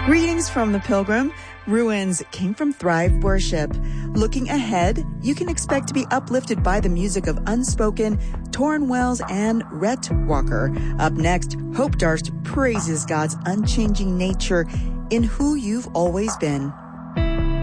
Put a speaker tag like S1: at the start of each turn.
S1: Greetings from the Pilgrim. Ruins came from Thrive Worship. Looking ahead, you can expect to be uplifted by the music of Unspoken, Torrin Wells, and Rhett Walker. Up next, Hope Darst praises God's unchanging nature in who you've always been.